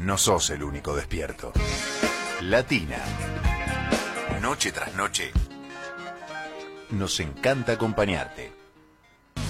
no sos el único despierto. Latina. Noche tras noche. Nos encanta acompañarte.